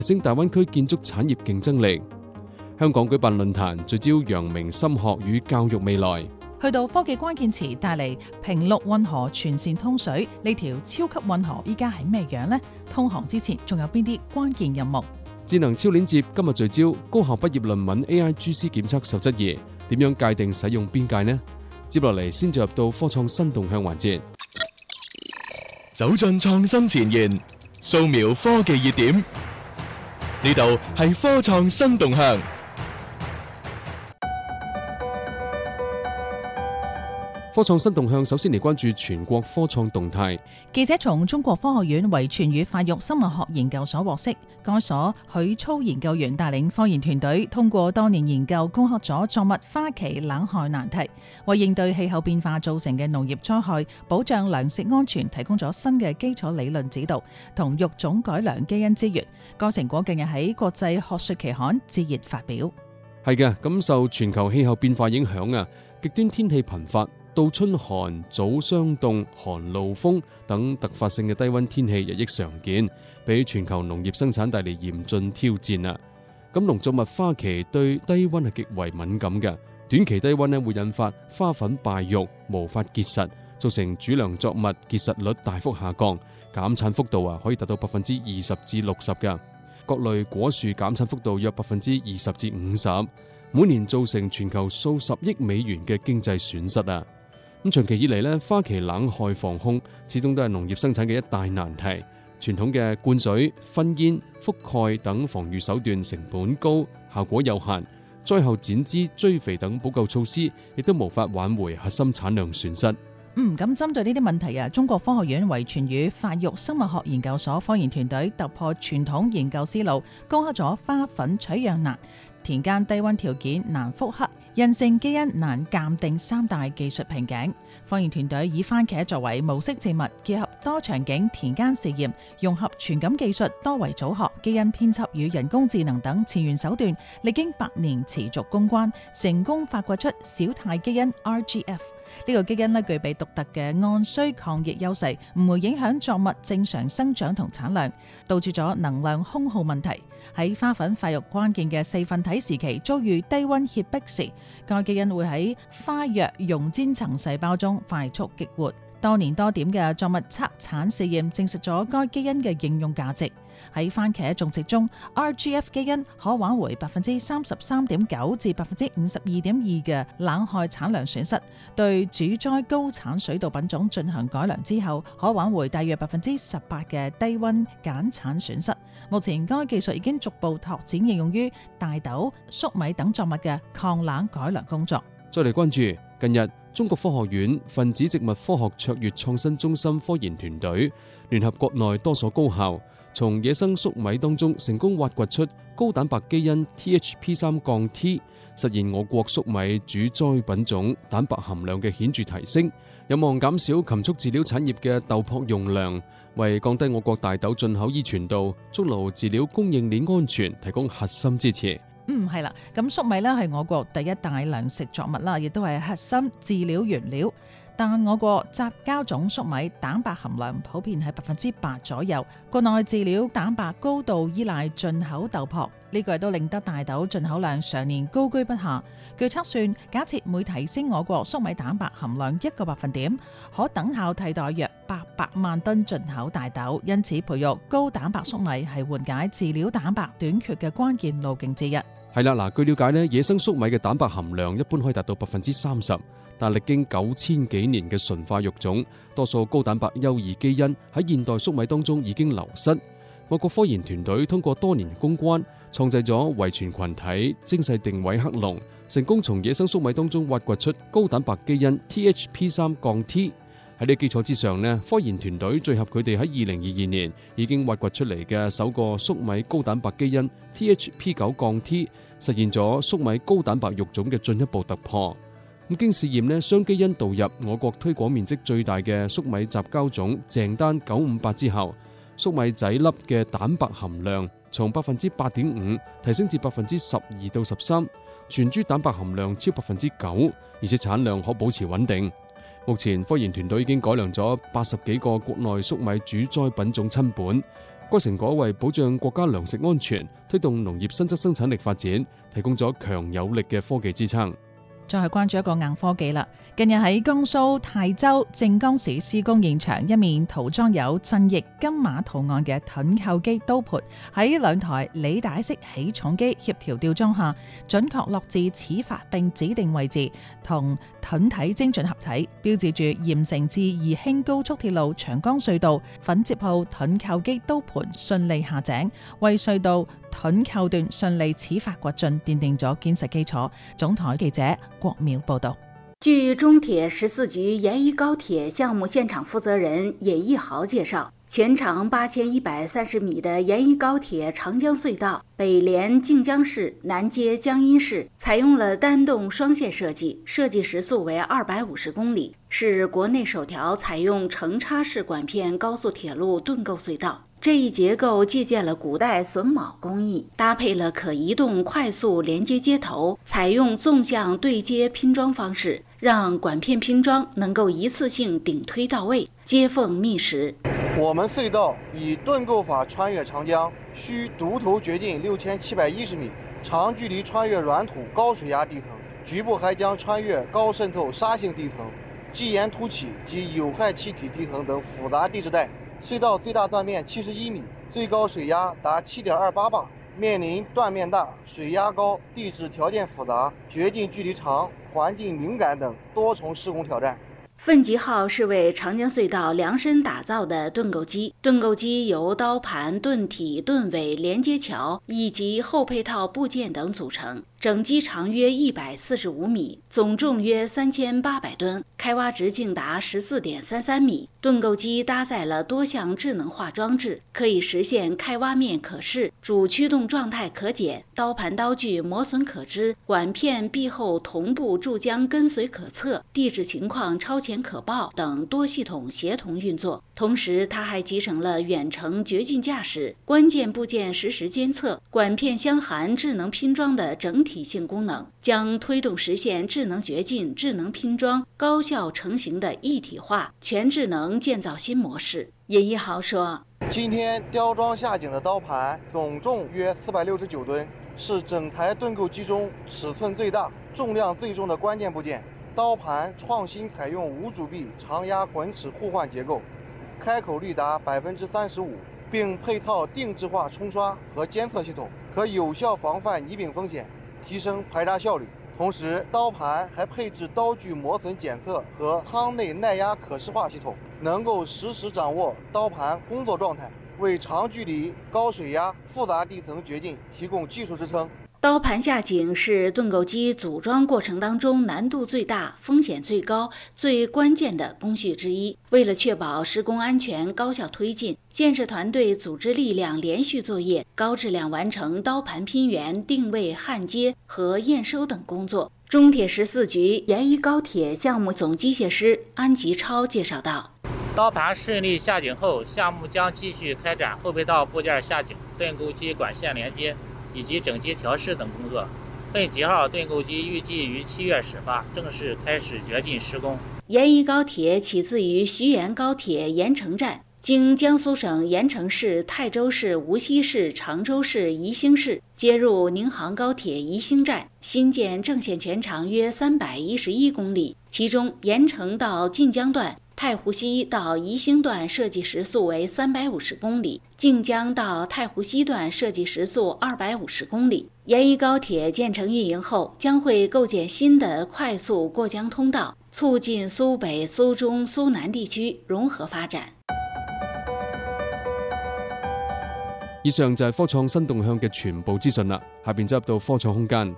提升大灣區建築產業競爭力。香港舉辦論壇，聚焦陽明心學與教育未來。 去到科技關鍵詞帶嚟平陸運河全線通水，呢條超級運河依家係咩樣呢？通航之前仲有邊啲關鍵任務？ 智能超鏈接今日聚焦高校畢業論文 AIGC 檢測受質疑，點樣界定使用邊界呢？接落嚟先進入到科創新動向環節， 走進創新前沿，掃描科技熱點，呢度係科創新動向。 科創新動向首先嚟關注全國科創動態。 記者從中國科學院遺傳與發育生物學研究所獲悉，該所許操研究員帶領科研團隊通過多年研究，攻克咗作物花期冷害難題，為應對氣候變化造成嘅農業災害、保障糧食安全提供咗新嘅基礎理論指導同育種改良基因資源。該成果近日喺國際學術期刊《自然》發表。 係嘅，咁受全球氣候變化影響啊，極端天氣頻發。倒春寒、早霜凍、寒露風等突發性嘅低溫天氣日益常見，俾全球農業生產帶嚟嚴峻挑戰啊！咁農作物花期對低溫係極為敏感嘅，短期低溫會引發花粉敗育，無法結實，造成主糧作物結實率大幅下降，減產幅度可以達到20%至60%嘅。各類果樹減產幅度約20%至50%，每年造成全球數十億美元嘅經濟損失啊！咁長期以嚟花期冷害防控始終都係農業生產嘅一大難題。傳統嘅灌水、熏煙、覆蓋等防禦手段成本高，效果有限。災後剪枝、追肥等補救措施亦都無法挽回核心產量損失。 咁針對呢啲問題中國科學院遺傳與發育生物學研究所科研團隊突破傳統研究思路，攻克咗花粉取樣難、田間低溫條件難複刻、韌性基因難鑑定三大技術瓶頸。科研團隊以番茄作為模式植物，結合多場景田間試驗，融合傳感技術、多維組合、基因編輯與人工智能等前沿手段，歷經8年持續攻關，成功發掘出小態基因 RGF。呢個基因具備獨特嘅按需抗逆優勢，唔會影響作物正常生長同產量，導致咗能量空耗問題。喺花粉發育關鍵嘅四分體時期遭遇低溫脅迫時，該基因會喺花藥溶煎層細胞中快速激活。多年多點嘅作物測產試驗證實咗該基因嘅應用價值。喺番茄種植中 ，RGF 基因可挽回33.9%至52.2%嘅冷害產量損失。對主栽高產水稻品種進行改良之後，可挽回大約18%嘅低溫減產損失。目前該技術已經逐步拓展應用於大豆、粟米等作物嘅抗冷改良工作。 再嚟關注近日，中國科學院分子植物科學卓越創新中心科研團隊聯合國內多所高校，從野生粟米當中成功挖掘出高蛋白基因 THP3-T， 實現我國粟米主栽品種蛋白含量嘅顯著提升，有望減少禽畜飼料產業嘅豆粕用量，為降低我國大豆進口依存度、築牢飼料供應鏈安全提供核心支持。 係啦，咁粟米係我國第一大糧食作物啦，亦都係核心飼料原料。但我國雜交種粟米蛋白含量普遍係8%左右，國內飼料蛋白高度依賴進口豆粕，呢個亦都令得大豆進口量常年高居不下。據測算，假設每提升我國粟米蛋白含量1個百分點，可等效替代約800萬噸進口大豆，因此培育高蛋白粟米係緩解飼料蛋白短缺嘅關鍵路徑之一。 係啦，據了解野生粟米嘅蛋白含量一般可以達到30%，但歷經9000幾年嘅純化育種，多數高蛋白優異基因喺現代粟米當中已經流失。我國科研團隊通過多年攻關，創製咗遺傳群體精細定位克隆，成功從野生粟米當中挖掘出高蛋白基因 THP3-T。喺呢基礎之上科研團隊聚合佢哋喺2022年已經挖掘出嚟嘅首個粟米高蛋白基因 THP9-T， 實現咗粟米高蛋白育種嘅進一步突破。咁經試驗雙基因導入我國推廣面積最大嘅粟米雜交種鄭丹958之後，粟米仔粒嘅蛋白含量從8.5%提升至12%到13%，全株蛋白含量超9%，而且產量可保持穩定。目前科研團隊已經改良咗80幾個國內粟米主栽品種親本， 該成果為保障國家糧食安全、推動農業新質生產力發展，提供咗強有力嘅科技支撐。 再係關注一個硬科技啦。近日喺江蘇泰州靖江市施工現場，一面塗裝有鎮役金馬圖案嘅盾構機刀盤，喺兩台履帶式起重機協調吊裝下，準確落至齒法並指定位置，同盾體精準合體，標誌住鹽城至宜興高速鐵路長江隧道粉接號盾構機刀盤順利下井，為隧道盾構段順利齒法掘進奠定咗堅實基礎。總台記者郭淼報道。 據中鐵14局延宜高鐵項目現場負責人尹一豪介紹，全長8130米的延宜高鐵長江隧道北連靖江市，南接江陰市，採用了單洞雙線設計，設計時速為250公里，是國內首條採用承插式管片高速鐵路盾構隧道。這一結構借鑑了古代榫卯工藝，搭配了可移動快速連接接頭，採用縱向對接拼裝方式，讓管片拼裝能夠一次性頂推到位，接縫密實。 我們隧道以盾構法穿越長江，需獨頭掘進6710米，長距離穿越軟土高水壓地層，局部還將穿越高滲透沙性地層、基岩凸起及有害氣體地層等複雜地質帶。隧道最大斷面71米，最高水壓達7.28巴，面臨斷面大、水壓高、地質條件複雜、掘進距離長、環境敏感等多重施工挑戰。 奮集號是為長江隧道量身打造的盾構機，盾構機由刀盤、盾體、盾尾、連接橋以及後配套部件等組成。整機長約145米，總重約3800噸，開挖直徑達14.33米。盾構機搭載了多項智能化裝置，可以實現開挖面可視、主驅動狀態可檢、刀盤刀具磨損可知、管片壁後同步注漿跟隨可測、地質情況超前可報等多系統協同運作。同時，它還集成了遠程掘進駕駛、關鍵部件實時監測、管片相含智能拼裝的整體性功能，將推動實現智能掘進、智能拼裝、高效成型的一體化全智能建造新模式。尹一豪說： 今天雕裝下井的刀盤總重約469噸，是整台盾構機中尺寸最大、重量最重的關鍵部件。刀盤創新採用無阻壁長壓滾齒互換結構，開口率達35%，並配套定制化沖刷和監測系統，可有效防範泥柄風險，提升排查效率。同時，刀盤還配置刀具磨損檢測和艙內耐壓可視化系統，能夠實時掌握刀盤工作狀態，為長距離、高水壓、複雜地層掘進提供技術支撐。 刀盤下井是盾構機組裝過程當中難度最大、風險最高、最關鍵的工序之一。為了確保施工安全、高效推進，建設團隊組織力量連續作業，高質量完成刀盤拼圓、定位、焊接和驗收等工作。中鐵14局延宜高鐵項目總機械師安吉超介紹道： 刀盤順利下井後，項目將繼續開展後備道部件下井、盾構機管線連接以及整機調試等工作。奮集號盾構機預計於7月始發，正式開始掘進施工。 延宜高鐵起自於徐延高鐵鹽城站，經江蘇省鹽城市、泰州市、無錫市、常州市、宜興市，接入寧杭高鐵宜興站，新建正線全長約311公里，其中鹽城到晉江段、太湖西到宜興段設計時速為350公里，晉江到太湖西段設計時速250公里。延宜高鐵建成運營後，將會構建新的快速過江通道，促進蘇北、蘇中、蘇南地區融合發展。 以上就係科創新動向嘅全部資訊啦，下邊走入到科創空間。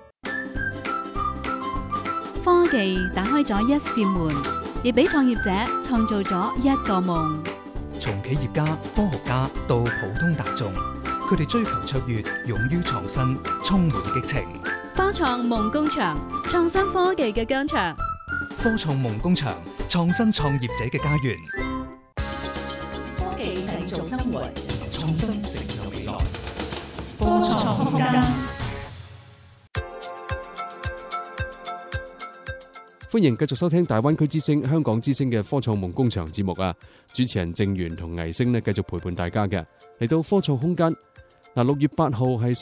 科技打開咗一扇門，亦俾創業者創造咗一個夢。 從企業家、科學家到普通大眾，佢哋追求卓越，勇於創新，充滿激情。 科創夢工場，創新科技嘅疆場。 科創夢工場，創新創業者嘅家園。 科技製造生活， 創新成就未來。 科創空間。 歡迎繼續收聽大灣區之聲、香港之聲嘅科創夢工場節目啊！主持人鄭源同倪星呢繼續陪伴大家嘅，嚟到科創空間。6月8號係